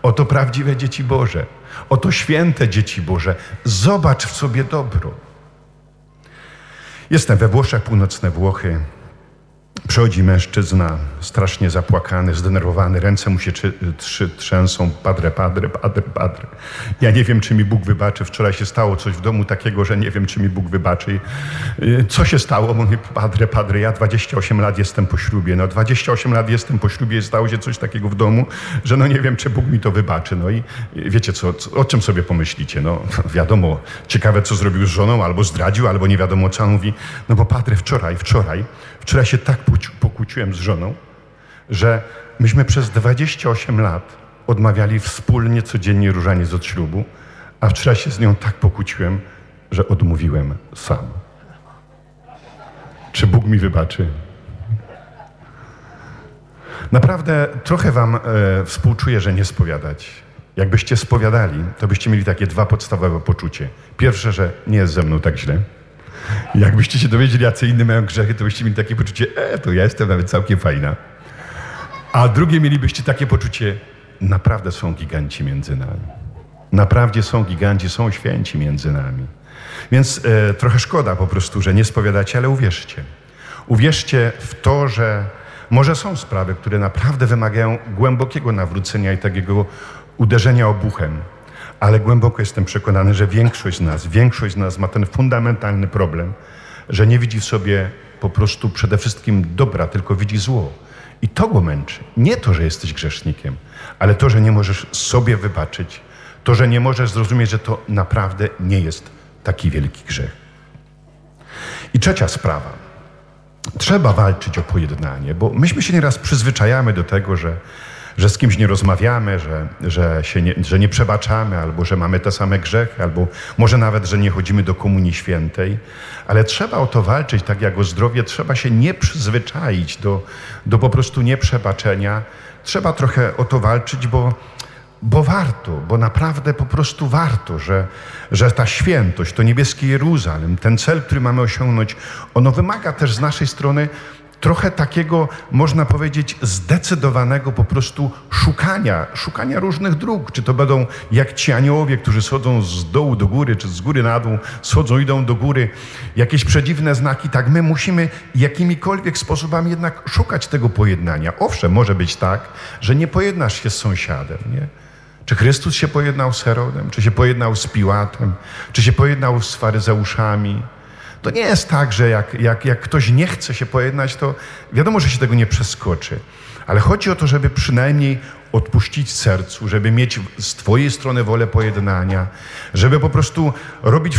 Oto prawdziwe dzieci Boże. Oto święte dzieci Boże. Zobacz w sobie dobro. Jestem we Włoszech, północne Włochy. Przychodzi mężczyzna, strasznie zapłakany, zdenerwowany, ręce mu się trzęsą, padre. Ja nie wiem, czy mi Bóg wybaczy. Wczoraj się stało coś w domu takiego, że nie wiem, czy mi Bóg wybaczy. Co się stało? Mówi, padre, ja 28 lat jestem po ślubie. 28 lat jestem po ślubie i stało się coś takiego w domu, że nie wiem, czy Bóg mi to wybaczy. I wiecie co, o czym sobie pomyślicie? Wiadomo, ciekawe, co zrobił z żoną, albo zdradził, albo nie wiadomo co. On mówi, bo padre, wczoraj się tak pokłóciłem z żoną, że myśmy przez 28 lat odmawiali wspólnie codziennie różaniec od ślubu, a wczoraj się z nią tak pokłóciłem, że odmówiłem sam. Czy Bóg mi wybaczy? Naprawdę trochę wam współczuję, że nie spowiadać. Jakbyście spowiadali, to byście mieli takie dwa podstawowe poczucie. Pierwsze, że nie jest ze mną tak źle. Jakbyście się dowiedzieli, jacy inni mają grzechy, to byście mieli takie poczucie, to ja jestem nawet całkiem fajna. A drugie mielibyście takie poczucie, naprawdę są giganci między nami. Naprawdę są giganci, są święci między nami. Więc trochę szkoda po prostu, że nie spowiadacie, ale uwierzcie. Uwierzcie w to, że może są sprawy, które naprawdę wymagają głębokiego nawrócenia i takiego uderzenia obuchem. Ale głęboko jestem przekonany, że większość z nas ma ten fundamentalny problem, że nie widzi w sobie po prostu przede wszystkim dobra, tylko widzi zło. I to go męczy. Nie to, że jesteś grzesznikiem, ale to, że nie możesz sobie wybaczyć, to, że nie możesz zrozumieć, że to naprawdę nie jest taki wielki grzech. I trzecia sprawa. Trzeba walczyć o pojednanie, bo myśmy się nieraz przyzwyczajamy do tego, że z kimś nie rozmawiamy, że nie przebaczamy, albo że mamy te same grzechy, albo może nawet, że nie chodzimy do Komunii Świętej. Ale trzeba o to walczyć, tak jak o zdrowie. Trzeba się nie przyzwyczaić do po prostu nieprzebaczenia. Trzeba trochę o to walczyć, bo warto, bo naprawdę po prostu warto, że ta świętość, to niebieskie Jeruzalem, ten cel, który mamy osiągnąć, ono wymaga też z naszej strony trochę takiego, można powiedzieć, zdecydowanego po prostu szukania różnych dróg. Czy to będą jak ci aniołowie, którzy schodzą z dołu do góry, czy z góry na dół, idą do góry. Jakieś przedziwne znaki. Tak, my musimy jakimikolwiek sposobami jednak szukać tego pojednania. Owszem, może być tak, że nie pojednasz się z sąsiadem, nie? Czy Chrystus się pojednał z Herodem? Czy się pojednał z Piłatem? Czy się pojednał z faryzeuszami? To nie jest tak, że jak ktoś nie chce się pojednać, to wiadomo, że się tego nie przeskoczy. Ale chodzi o to, żeby przynajmniej odpuścić sercu, żeby mieć z twojej strony wolę pojednania, żeby po prostu robić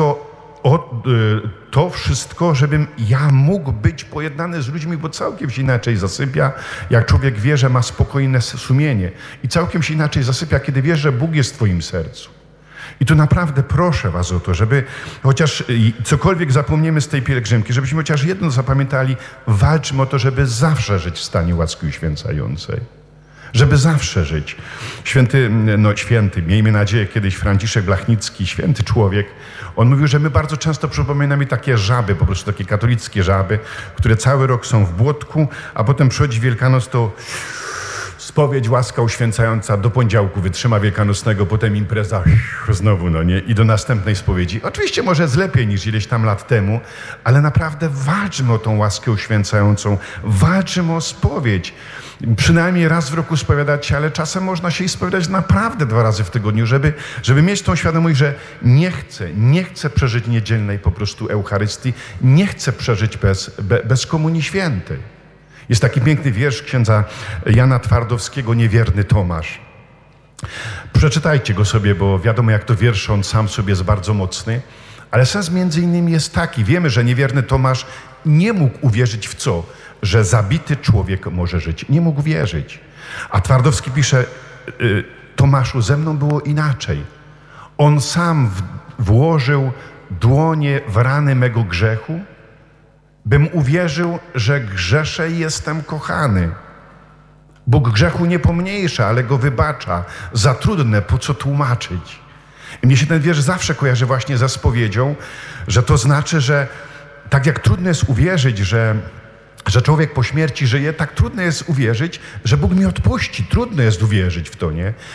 to wszystko, żebym ja mógł być pojednany z ludźmi, bo całkiem się inaczej zasypia, jak człowiek wie, że ma spokojne sumienie. I całkiem się inaczej zasypia, kiedy wiesz, że Bóg jest w twoim sercu. I tu naprawdę proszę was o to, żeby chociaż cokolwiek zapomniemy z tej pielgrzymki, żebyśmy chociaż jedno zapamiętali, walczmy o to, żeby zawsze żyć w stanie łaski uświęcającej. Żeby zawsze żyć. Święty, miejmy nadzieję, kiedyś Franciszek Blachnicki, święty człowiek, on mówił, że my bardzo często przypominamy takie żaby, po prostu takie katolickie żaby, które cały rok są w błotku, a potem przychodzi Wielkanoc, to spowiedź, łaska uświęcająca, do poniedziałku wytrzyma wielkanocnego, potem impreza znowu, i do następnej spowiedzi. Oczywiście może jest lepiej niż ileś tam lat temu, ale naprawdę walczmy o tą łaskę uświęcającą, walczmy o spowiedź. Przynajmniej raz w roku spowiadać się, ale czasem można się i spowiadać naprawdę 2 razy w tygodniu, żeby mieć tą świadomość, że nie chcę przeżyć niedzielnej po prostu Eucharystii, nie chcę przeżyć bez Komunii Świętej. Jest taki piękny wiersz księdza Jana Twardowskiego, Niewierny Tomasz. Przeczytajcie go sobie, bo wiadomo, jak to wiersz, on sam sobie jest bardzo mocny, ale sens między innymi jest taki. Wiemy, że niewierny Tomasz nie mógł uwierzyć w co? Że zabity człowiek może żyć. Nie mógł wierzyć. A Twardowski pisze, Tomaszu, ze mną było inaczej. On sam włożył dłonie w rany mego grzechu, bym uwierzył, że grzeszę i jestem kochany. Bóg grzechu nie pomniejsza, ale go wybacza. Za trudne, po co tłumaczyć? I mnie się ten wiersz zawsze kojarzy właśnie ze spowiedzią, że to znaczy, że tak jak trudno jest uwierzyć, że człowiek po śmierci żyje, tak trudno jest uwierzyć, że Bóg mi odpuści. Trudno jest uwierzyć w to, nie?